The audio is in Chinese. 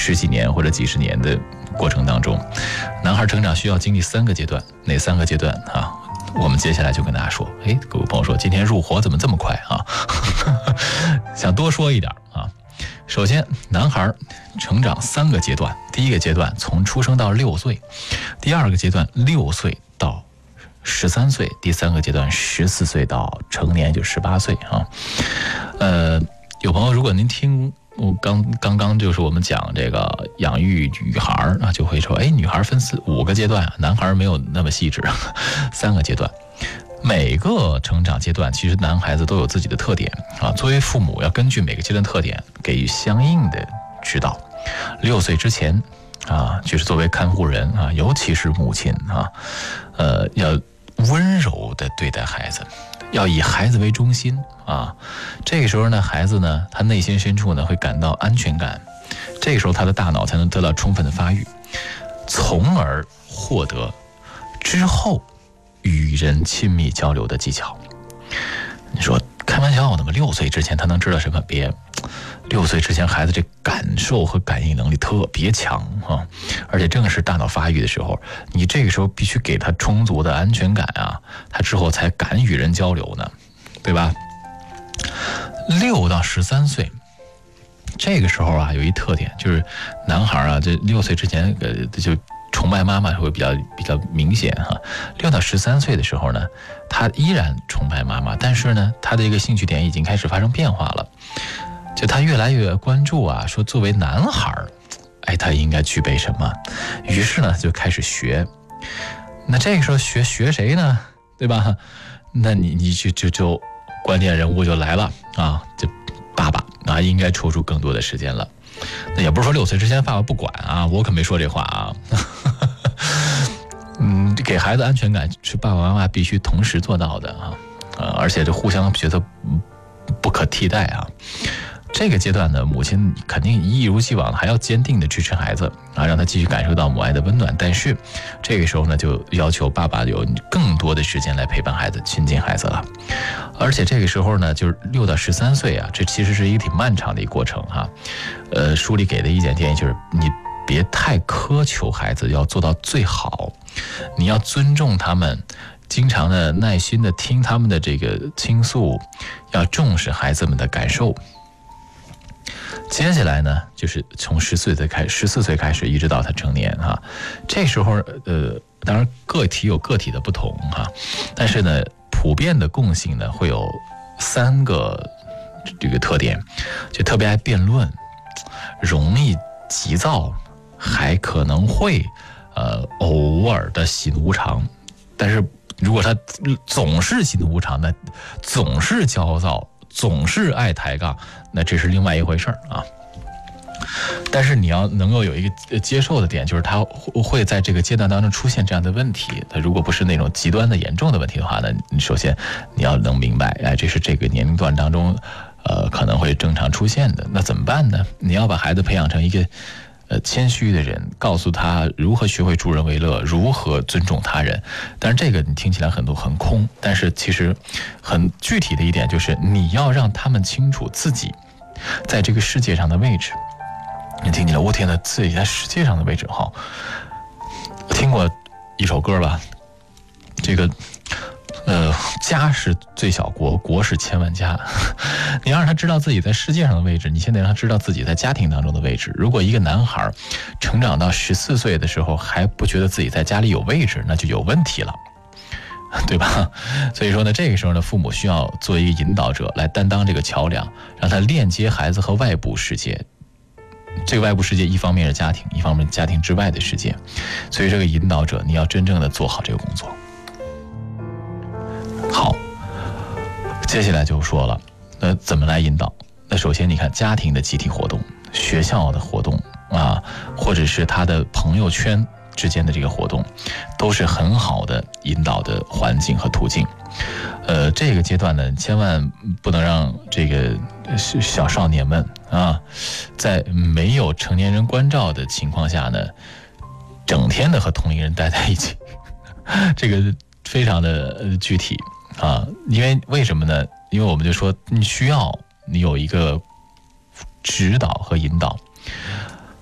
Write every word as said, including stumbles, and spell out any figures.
十几年或者几十年的过程当中，男孩成长需要经历三个阶段，哪三个阶段啊？我们接下来就跟大家说。哎，各位朋友说今天入伙怎么这么快啊？想多说一点啊。首先，男孩成长三个阶段，第一个阶段从出生到六岁，第二个阶段六岁到十三岁，第三个阶段十四岁到成年，就十八岁啊。呃，有朋友，如果您听我刚刚刚就是我们讲这个养育女孩啊，就会说，哎，女孩分四五个阶段啊，男孩没有那么细致，三个阶段。每个成长阶段，其实男孩子都有自己的特点啊。作为父母，要根据每个阶段特点给予相应的指导。六岁之前啊，就是作为看护人啊，尤其是母亲啊，呃，要温柔地对待孩子，要以孩子为中心啊。这个时候呢，孩子呢，他内心深处呢会感到安全感，这个时候他的大脑才能得到充分的发育，从而获得之后与人亲密交流的技巧。你说开玩笑的吗？六岁之前他能知道什么？别，六岁之前孩子这感受和感应能力特别强啊，而且正是大脑发育的时候，你这个时候必须给他充足的安全感啊，他之后才敢与人交流呢，对吧？六到十三岁。这个时候啊，有一特点，就是男孩啊，这六岁之前呃就崇拜妈妈会比较比较明显哈。六到十三岁的时候呢，他依然崇拜妈妈，但是呢，他的一个兴趣点已经开始发生变化了，就他越来越关注啊，说作为男孩，哎，他应该具备什么？于是呢，就开始学。那这个时候学学谁呢？对吧？那你你就就就关键人物就来了啊，就爸爸啊，应该抽出更多的时间了。那也不是说六岁之前爸爸不管啊，我可没说这话啊。嗯，给孩子安全感是爸爸妈妈必须同时做到的啊，呃，而且这互相觉得不可替代啊。这个阶段呢，母亲肯定一如既往还要坚定的支持孩子啊，让他继续感受到母爱的温暖。但是这个时候呢，就要求爸爸有更多的时间来陪伴孩子、亲近孩子了。而且这个时候呢，就是六到十三岁啊，这其实是一个挺漫长的一个过程哈。呃，书里给的意见建议就是，你别太苛求孩子要做到最好，你要尊重他们，经常的耐心的听他们的这个倾诉，要重视孩子们的感受。接下来呢，就是从十四岁开始，十四岁开始，一直到他成年哈。这时候，呃，当然个体有个体的不同哈，但是呢，普遍的共性呢，会有三个这个特点，就特别爱辩论，容易急躁，还可能会呃偶尔的喜怒无常。但是如果他总是喜怒无常呢，总是焦躁，总是爱抬杠，那这是另外一回事儿啊。但是你要能够有一个接受的点，就是他会在这个阶段当中出现这样的问题。他如果不是那种极端的严重的问题的话呢，你首先你要能明白，哎，这是这个年龄段当中，呃，可能会正常出现的。那怎么办呢？你要把孩子培养成一个呃谦虚的人，告诉他如何学会助人为乐，如何尊重他人。但是这个你听起来很多很空，但是其实很具体的一点就是，你要让他们清楚自己在这个世界上的位置。你听起来，我天哪，自己在世界上的位置哈。听过一首歌吧，这个呃，家是最小国，国是千万家。你要让他知道自己在世界上的位置，你先得让他知道自己在家庭当中的位置。如果一个男孩成长到十四岁的时候还不觉得自己在家里有位置，那就有问题了，对吧？所以说呢，这个时候呢，父母需要做一个引导者，来担当这个桥梁，让他链接孩子和外部世界。这个外部世界一方面是家庭，一方面家庭之外的世界，所以这个引导者你要真正的做好这个工作。好，接下来就说了，那怎么来引导？那首先你看家庭的集体活动、学校的活动啊，或者是他的朋友圈之间的这个活动，都是很好的引导的环境和途径。呃，这个阶段呢，千万不能让这个小少年们啊，在没有成年人关照的情况下呢，整天的和同龄人待在一起，这个非常的具体啊。因为为什么呢？因为我们就说，你需要你有一个指导和引导。